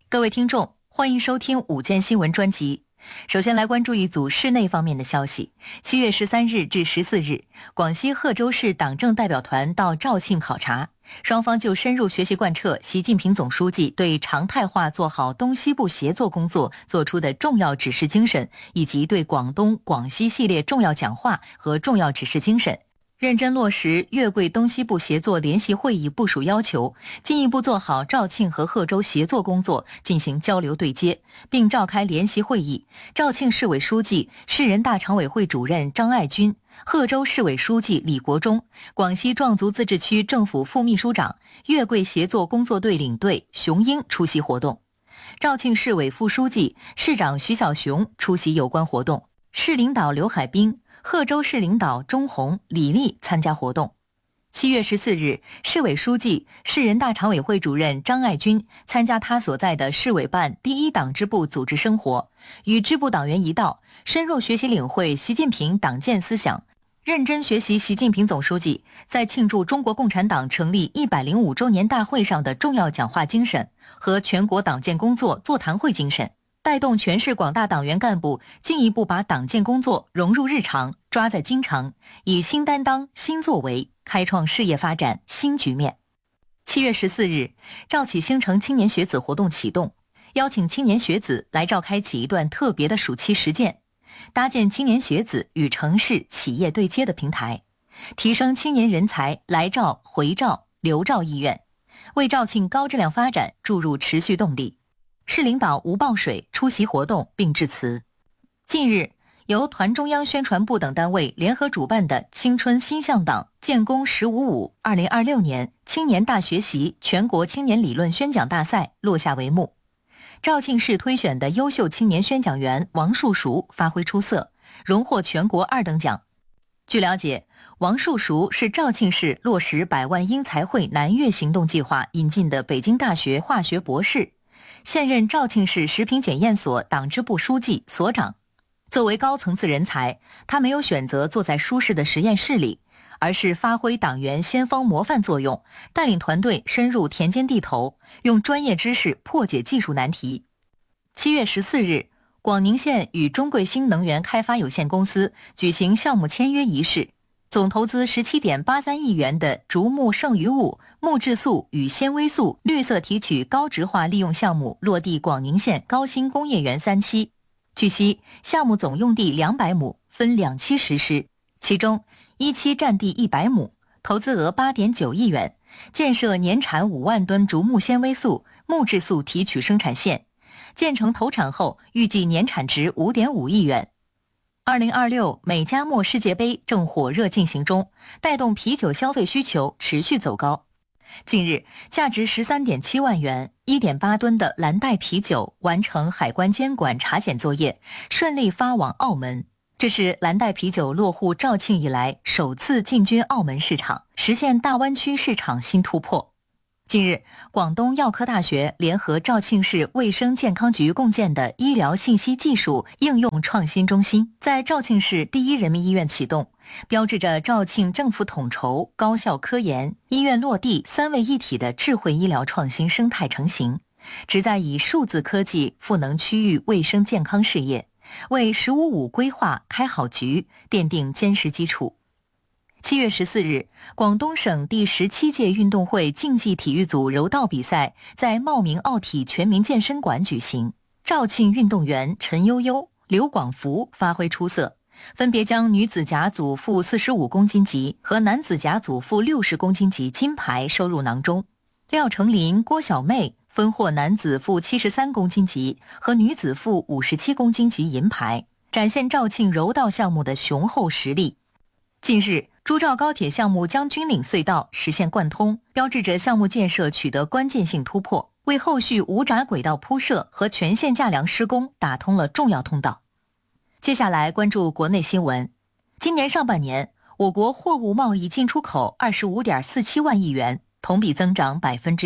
各位听众，欢迎收听午间新闻专辑。首先来关注一组市内方面的消息。7月13日至14日，广西贺州市党政代表团到肇庆考察，双方就深入学习贯彻习近平总书记对常态化做好东西部协作工作作出的重要指示精神，以及对广东、广西系列重要讲话和重要指示精神，认真落实粤桂东西部协作联席会议部署要求，进一步做好肇庆和贺州协作工作进行交流对接，并召开联席会议。肇庆市委书记、市人大常委会主任张爱军、贺州市委书记李国忠、广西壮族自治区政府副秘书长、粤桂协作工作队领队熊英出席活动。肇庆市委副书记、市长徐小雄出席有关活动，市领导刘海滨、贺州市领导钟红、李丽参加活动。7月14日，市委书记、市人大常委会主任张爱军参加他所在的市委办第一党支部组织生活，与支部党员一道，深入学习领会习近平党建思想，认真学习习近平总书记在庆祝中国共产党成立105周年大会上的重要讲话精神和全国党建工作座谈会精神，带动全市广大党员干部进一步把党建工作融入日常，抓在经常，以新担当、新作为开创事业发展新局面。7月14日，肇启星城青年学子活动启动，邀请青年学子来肇开启一段特别的暑期实践，搭建青年学子与城市企业对接的平台，提升青年人才来肇、回肇、留肇意愿，为肇庆高质量发展注入持续动力。市领导吴报水出席活动并致辞。近日，由团中央宣传部等单位联合主办的青春新向党建功155 2026年青年大学习全国青年理论宣讲大赛落下帷幕。肇庆市推选的优秀青年宣讲员王树熟发挥出色，荣获全国2等奖。据了解，王树熟是肇庆市落实100万英才会南粤行动计划引进的北京大学化学博士，现任肇庆市食品检验所党支部书记、所长。作为高层次人才，他没有选择坐在舒适的实验室里，而是发挥党员先锋模范作用，带领团队深入田间地头，用专业知识破解技术难题。7月14日，广宁县与中贵新能源开发有限公司举行项目签约仪式，总投资17.83亿元的竹木剩余物、木质素与纤维素绿色提取高值化利用项目落地广宁县高新工业园3期。据悉，项目总用地200亩，分2期实施，其中1期占地100亩，投资额8.9亿元，建设年产5万吨竹木纤维素、木质素提取生产线，建成投产后预计年产值5.5亿元。2026美加墨世界杯正火热进行中，带动啤酒消费需求持续走高。近日，价值13.7万元、1.8吨的蓝带啤酒完成海关监管查检作业，顺利发往澳门。这是蓝带啤酒落户肇庆以来首次进军澳门市场，实现大湾区市场新突破。近日，广东药科大学联合肇庆市卫生健康局共建的医疗信息技术应用创新中心在肇庆市第一人民医院启动，标志着肇庆政府统筹、高校科研、医院落地3位一体的智慧医疗创新生态成型，旨在以数字科技赋能区域卫生健康事业，为“15-5”规划开好局，奠定坚实基础。7月14日，广东省第17届运动会竞技体育组柔道比赛在茂名奥体全民健身馆举行。肇庆运动员陈悠悠、刘广福发挥出色，分别将女子甲组负45公斤级和男子甲组负60公斤级金牌收入囊中。廖成林、郭小妹分获男子负73公斤级和女子负57公斤级银牌，展现肇庆柔道项目的雄厚实力。近日，珠肇高铁项目将军岭隧道实现贯通，标志着项目建设取得关键性突破，为后续无闸轨道铺设和全线架梁施工打通了重要通道。接下来关注国内新闻。今年上半年，我国货物贸易进出口25.47万亿元，同比增长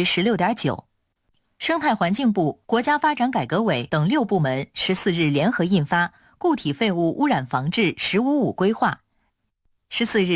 16.9%。生态环境部、国家发展改革委等6部门14日联合印发《固体废物污染防治“15-5”规划》。14日，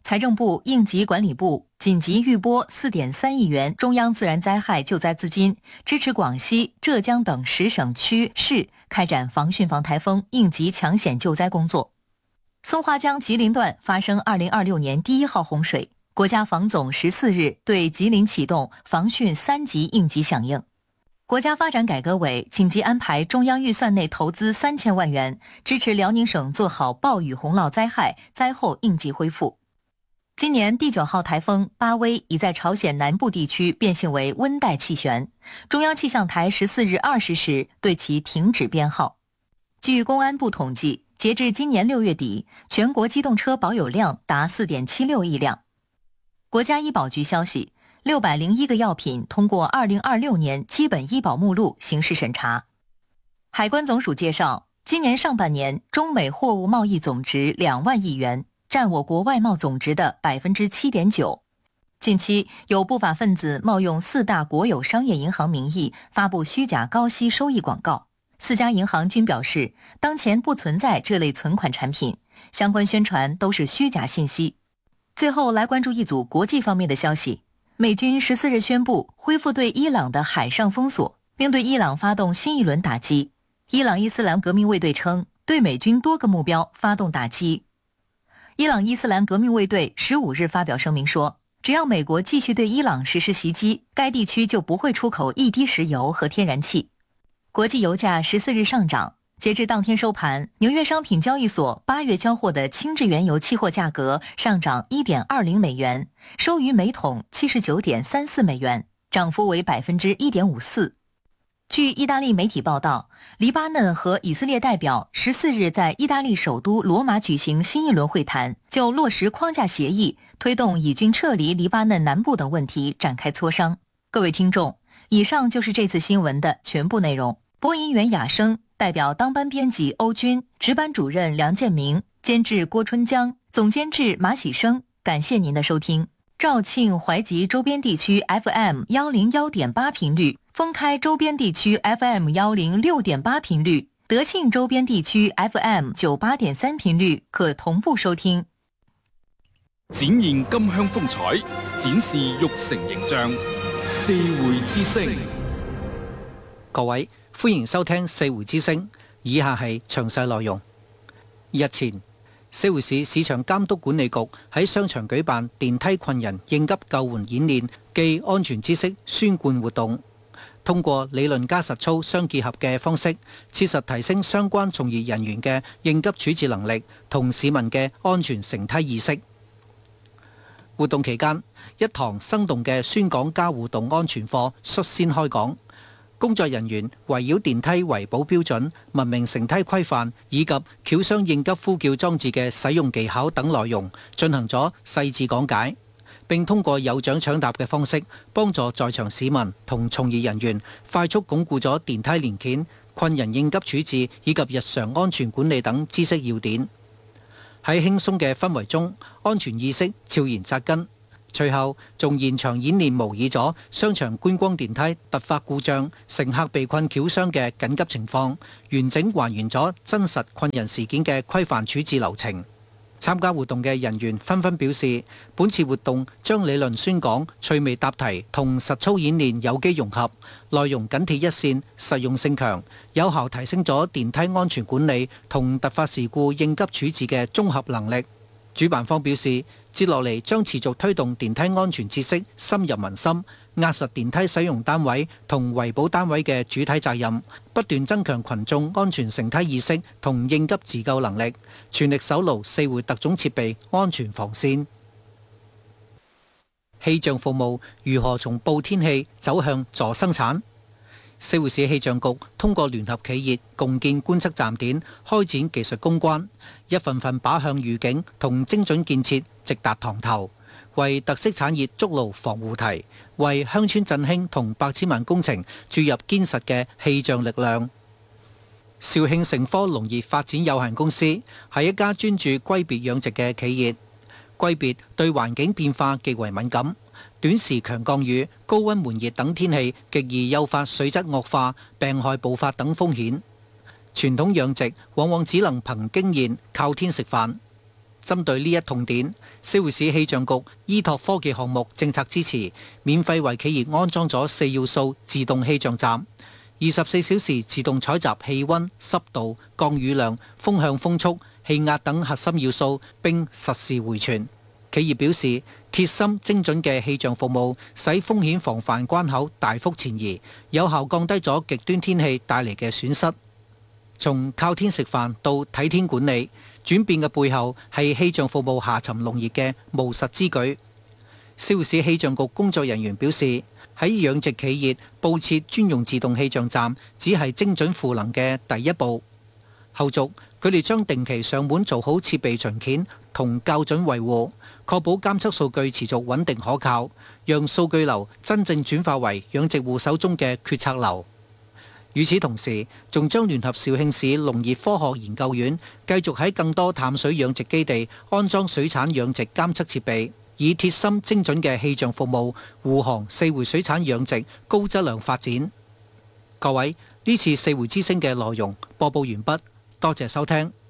財政部、應急管理部緊急預撥4.3億元中央自然災害救災資金，支持廣西、浙江等10省區市開展防汛防颱風應急搶險救災工作。松花江吉林段發生2026年第1號洪水，國家防總14日對吉林啟動防汛3級應急響應。國家發展改革委緊急安排中央預算內投資3000萬元，支持遼寧省做好暴雨洪澇災害災後應急恢復。今年第9號颱風巴威已在朝鮮南部地區變性為溫帶氣旋，中央氣象台14日20時對其停止編號。據公安部統計，截至今年6月底，全國機動車保有量達4.76億輛。國家醫保局消息，601個藥品通過2026年基本醫保目錄形式審查。海關總署介紹，今年上半年中美貨物貿易總值2萬億元，佔我國外貿總值的7.9%。近期有不法分子冒用4大國有商業銀行名義發布虛假高息收益廣告，4家銀行均表示當前不存在這類存款產品，相關宣傳都是虛假信息。最後來關注一組國際方面的消息，美軍14日宣布恢復對伊朗的海上封鎖，並對伊朗發動新一輪打擊。伊朗伊斯蘭革命衛隊稱對美軍多個目標發動打擊。伊朗伊斯蘭革命衛隊15日發表聲明說，只要美國繼續對伊朗實施襲擊，該地區就不會出口一滴石油和天然氣。國際油價14日上漲，截至當天收盤，紐約商品交易所8月交貨的輕質原油期貨價格上漲 1.20 美元，收於每桶 79.34 美元，漲幅為 1.54%。據意大利媒體報道，黎巴嫩和以色列代表14日在意大利首都羅馬舉行新一輪會談，就落實框架協議、推動以軍撤離黎巴嫩南部等問題展開磋商。各位聽眾，以上就是這次新聞的全部內容。播音員雅生，代表當班編輯歐軍，值班主任梁建明，監製郭春江，總監製馬喜生。感謝您的收聽。肇慶懷集周邊地區 FM 101.8頻率，豐開周邊地區 FM 106.8頻率，德慶周邊地區 FM 98.3頻率可同步收聽。 展現金鄉風采，展示玉成形象，四會之聲。 各位，歡迎收聽四會之聲，以下係詳細內容。日前，四會市市場監督管理局喺商場舉辦電梯困人應急救援演練暨安全知識宣貫活動，通過理論加實操相結合嘅方式，切實提升相關從業人員嘅應急處置能力同市民嘅安全乘梯意識。活動期間，一堂生動嘅宣講加互動安全課率先開講。工作人員圍繞電梯維保標準、文明乘梯規範以及轎廂應急呼叫裝置嘅使用技巧等內容進行咗細緻講解，並通過有獎搶答嘅方式，幫助在場市民同從業人員快速鞏固咗電梯連件、困人應急處置以及日常安全管理等知識要點。喺輕鬆嘅氛圍中，安全意識悄然扎根。隨後，仲現場演練模擬咗商場觀光電梯突發故障、乘客被困轎廂嘅緊急情況，完整還原咗真實困人事件嘅規範處置流程。參加活動嘅人員紛紛表示，本次活動將理論宣講、趣味答題同實操演練有機融合，內容緊貼一線，實用性強，有效提升咗電梯安全管理同突發事故應急處置嘅綜合能力。主辦方表示，接落嚟將持續推動電梯安全知識深入民心，壓實電梯使用單位同維保單位嘅主體責任，不斷增強群眾安全乘梯意識同應急自救能力，全力守牢四會特種設備安全防線。氣象服務如何從報天氣走向助生產？四會市氣象局通過聯合企業共建觀測站點，開展技術攻關，一份份靶向預警同精準建設直達堂頭，為特色產業築牢防護堤，為鄉村振興同8千萬工程注入堅實嘅氣象力量。肇慶成科農業發展有限公司係一家專注龜鱉養殖嘅企業，龜鱉對環境變化極為敏感。短時強降雨、高溫悶熱等天氣極易誘發水質惡化、病害暴發等風險。傳統養殖往往只能憑經驗靠天食飯。 針對呢一痛點，四會市氣象局依託科技項目政策支持，免費為企業安裝咗4要素自動氣象站，24小時自動採集氣溫、濕度、降雨量、風向、風速、氣壓等核心要素，並實時回傳。企業表示，貼心精準嘅氣象服務使風險防範關口大幅前移，有效降低咗極端天氣帶嚟嘅損失。從靠天食飯到睇天管理，轉變嘅背後係氣象服務下沉農業嘅務實之舉。四會市氣象局工作人員表示，喺養殖企業佈設專用自動氣象站，只係精準賦能嘅第一步。後續佢哋將定期上門做好設備巡檢同校準維護，確保監測數據持續穩定可靠，讓數據流真正轉化為養殖戶手中嘅決策流。與此同時，仲將聯合肇慶市農業科學研究院繼續喺更多淡水養殖基地安裝水產養殖監測設備，以貼心精準嘅氣象服務護航四會水產養殖高質量發展。各位，呢次四會之聲嘅內容播報完畢，多謝收聽。